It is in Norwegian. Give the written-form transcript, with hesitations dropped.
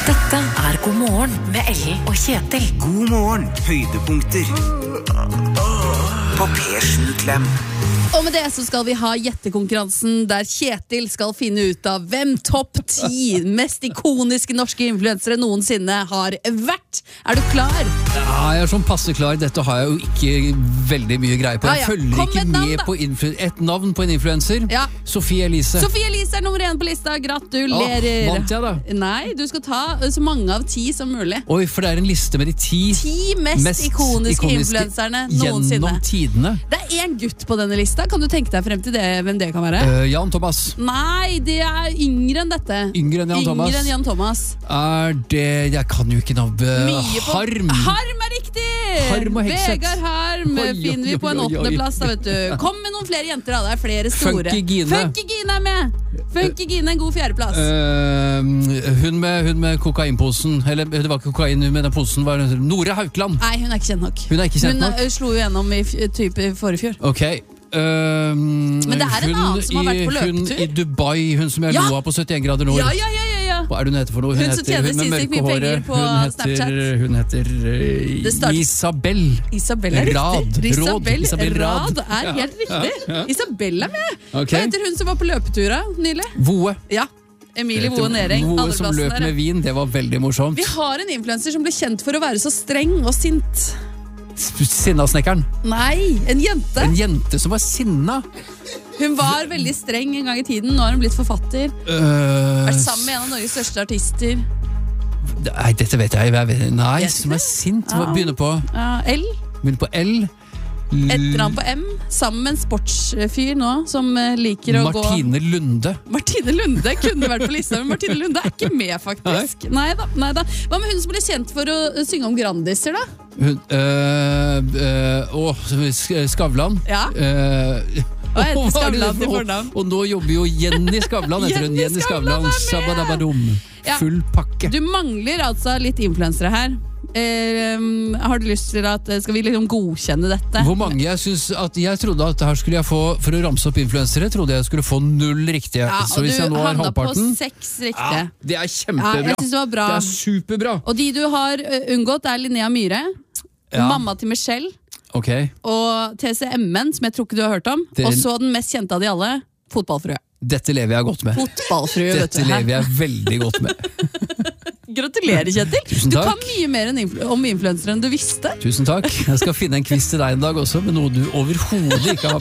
Dette God morgen med Ellen og Kjetil. God morgen, høydepunkter på P7-klem. Og med det så skal vi ha gjettekonkurransen der Kjetil skal finne ut av hvem topp 10 mest ikoniske norske influensere noensinne har vært. Er du klar? Ja, jeg er sånn passe klar. Dette har jeg jo ikke veldig mye greie på. Jeg følger ikke med på et navn på en influencer. Ja. Sofie Elise. Sofie Elise er nummer 1 på lista. Gratulerer. Vant jeg da? Nei, du skal ta så mange av 10 som mulig. Oi, for det er en liste med de 10 mest ikoniske influenserne noensinne. Gjennom tidene. Det er en gutt på denne lista. Kan du tenke deg frem til det, hvem det kan være? Jan Thomas. Nei, det er yngre enn dette. Yngre enn Jan Thomas. Er det... Jeg kan jo ikke navne... Harm. Harm er riktig! Harm og Hegseth. Vegard Harm finner vi på en 8. plass da, vet du. Kom med noen flere jenter da, det er flere store. Funky Gine. Funky Gine er med. Funky Gine en god 4. plass. Hun med kokainposen, eller det var ikke kokain, men den posen var Nore Haukland. Nei, hun er ikke kjent nok. Hun er ikke kjent nok? Hun slo jo gjennom i forrige fjor. Ok. Men det er en annen som har vært på løpetur. Hun i Dubai, hun som jeg lo av på 71 grader nord. Ja. Hva er det hun heter for noe? Hun som tjener sinnssykt mye penger på Snapchat. Hun heter Isabel. Isabel er riktig. Isabel Rad er helt riktig. Isabel er med. Okay. Hva heter hun som var på løpetura nylig? Voe. Ja. Emilie Voe Nering. Voe som løp med vin, det var veldig morsomt. Vi har en influencer som ble kjent for å være så streng og sint. Sinnasnekkeren? Nei, en jente. En jente som var sinna? Hun var veldig streng en gang i tiden. Nå har hun blitt forfatter. Vært sammen med en av Norges største artister. Nei, dette vet jeg. Nei, som er sint. Begynner på L. Begynner på L. Etter han på M. Sammen med en sportsfyr nå som liker å Martine Lunde. Martine Lunde kunne vært på lista, men Martine Lunde er ikke med, faktisk. Neida. Hva med hun som ble kjent for å synge om Grandiser, da? Skavlan. Ja. Skavlan til fornavn. Og nå jobber jo Jenny Skavlan. Jenny Skavlan. Shabadabadum. Full pakke. Du mangler altså litt influensere her. Har du lyst til at skal vi liksom godkjenne dette? Hvor mange? Jeg trodde at her skulle jeg få, for å ramse opp influensere, trodde jeg skulle få 0 riktige. Ja, så hvis jeg nå har halvparten på 6 riktige. Ja, det er kjempebra. Ja, jeg synes det var bra. Det er superbra. Og de du har unngått er Linnea Myhre, mamma til Michelle, og TCM-en, som jeg tror ikke du har hørt om, og så den mest kjente av de alle, fotballfrue. Dette lever jeg godt med. Fotballfrue, Dette lever jeg veldig godt med. Gratulerer, Kjetil. Du kan mye mer om influensere enn du visste. Tusen takk. Jeg skal finne en quiz til deg en dag også, med noe du overhodet ikke har